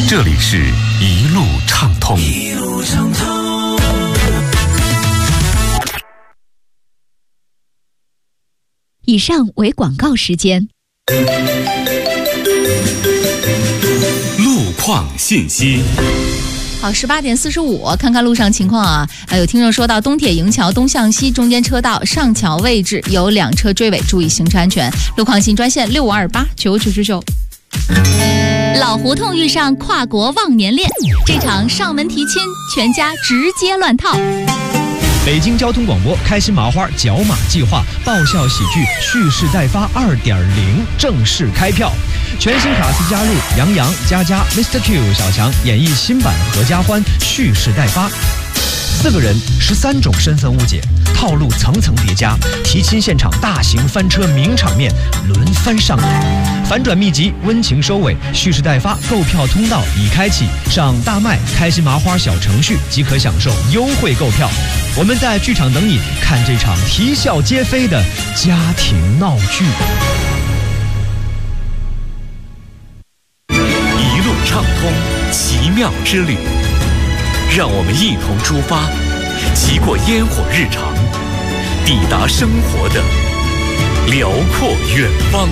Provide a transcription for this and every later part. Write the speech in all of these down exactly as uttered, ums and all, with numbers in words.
这里是一路畅通。 一路畅通。 以上为广告时间。 路况信息。 好，十八点四十五，看看路上情况啊。呃，有听众说到东铁营桥东向西中间车道上桥位置有两车追尾，注意行车安全。路况信专线六五二八九九九九。 老胡同遇上跨国忘年恋，这场上门提亲，全家直接乱套。 北京交通广播开心麻花角马计划爆笑喜剧蓄势待发 二点零 正式开票，全新卡司加入杨洋、佳佳、Mister Q、小强演绎新版合家欢蓄势待发。四个人十三种身份误解，套路层层叠加，提亲现场大型翻车名场面轮番上演，反转秘籍温情收尾，蓄势待发购票通道已开启，上大麦开心麻花小程序即可享受优惠购票。我们在剧场等你，看这场啼笑皆非的家庭闹剧。 一路畅通，奇妙之旅，让我们一同出发，骑过烟火日常，抵达生活的辽阔远方。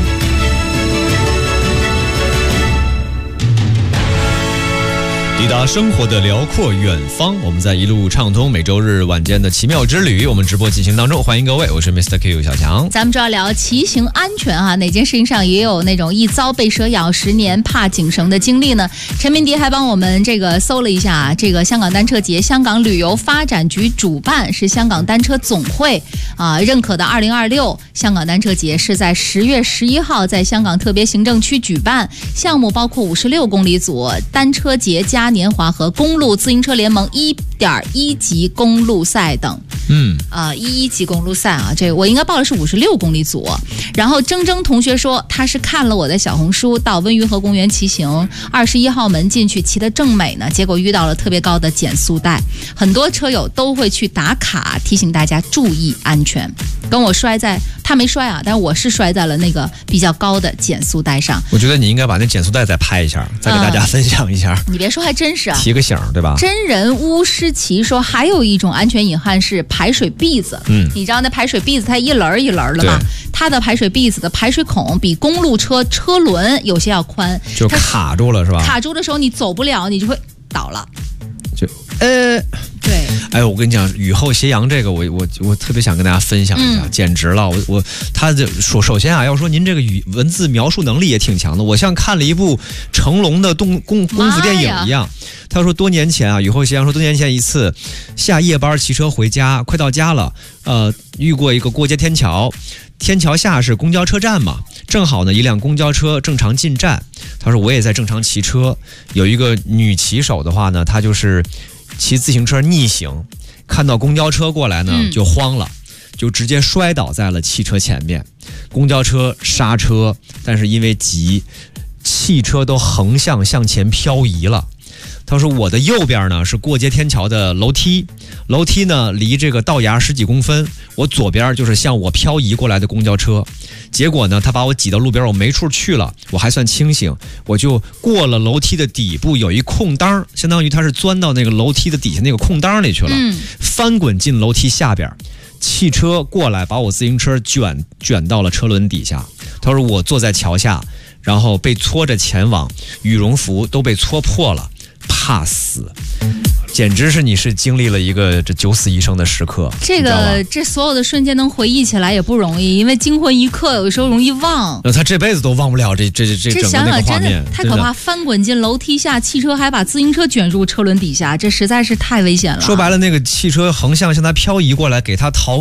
抵达生活的辽阔远方，我们在一路畅通每周日晚间的奇妙之旅，我们直播进行当中，欢迎各位，我是 Mister Q 小强。 咱们主要聊骑行安全啊，哪件事情上也有那种一遭被蛇咬十年怕井绳的经历呢？陈明迪还帮我们这个搜了一下，这个香港单车节，香港旅游发展局主办，是香港单车总会啊认可的二零二六香港单车节，是在十月十一号在香港特别行政区举办，项目包括五十六公里组单车节嘉年华和公路自行车联盟一点一级公路赛等。 嗯， 啊、呃，一一级公路赛啊，这我应该报的是五十六公里组。然后铮铮同学说，他是看了我的小红书，到温榆河公园骑行，二十一号门进去骑得正美呢，结果遇到了特别高的减速带，很多车友都会去打卡，提醒大家注意安全。跟我摔在，他没摔啊，但是我是摔在了那个比较高的减速带上。 我觉得你应该把那减速带再拍一下，再给大家分享一下。嗯、 你别说，还真是啊， 提个醒，对吧？ 真人巫师奇说，还有一种安全隐患是排水篦子。嗯，你知道那排水篦子它一轮一轮的嘛？它的排水篦子的排水孔比公路车车轮有些要宽， 就卡住了是吧？ 卡住的时候你走不了，你就会倒了。 就呃。 对， 哎，我跟你讲，雨后斜阳这个我，我我我特别想跟大家分享一下，嗯、简直了！我我他的首首先啊，要说您这个语文字描述能力也挺强的，我像看了一部成龙的动功功夫电影一样。他说多年前啊，雨后斜阳说多年前一次下夜班骑车回家，快到家了，呃，遇过一个过街天桥，天桥下是公交车站嘛，正好呢一辆公交车正常进站。他说我也在正常骑车，有一个女骑手的话呢，她就是骑自行车逆行，看到公交车过来呢就慌了，就直接摔倒在了汽车前面。公交车刹车，但是因为急，汽车都横向向前漂移了。他说我的右边呢是过街天桥的楼梯，楼梯呢离这个道牙十几公分，我左边就是向我漂移过来的公交车。结果呢他把我挤到路边，我没处去了，我还算清醒，我就过了楼梯的底部有一空当，相当于他是钻到那个楼梯的底下那个空当里去了，嗯、翻滚进楼梯下边，汽车过来把我自行车卷卷到了车轮底下。他说我坐在桥下，然后被搓着前往，羽绒服都被搓破了，怕死。简直是你是经历了一个这九死一生的时刻。 这个这所有的瞬间能回忆起来也不容易，因为惊魂一刻有时候容易忘。 那他这辈子都忘不了这这这这整个那个画面， 太可怕！翻滚进楼梯下，汽车还把自行车卷入车轮底下，这实在是太危险了。 说白了，那个汽车横向向他漂移过来，给他逃